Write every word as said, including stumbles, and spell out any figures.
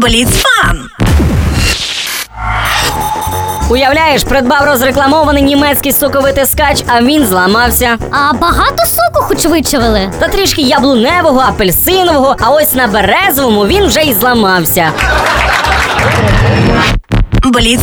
Бліцфан. Уявляєш, придбав розрекламований німецький соковитискач, а він зламався. А багато соку хоч вичавили? Та трішки яблуневого, апельсинового, а ось на березовому він вже й зламався. Бліцфан.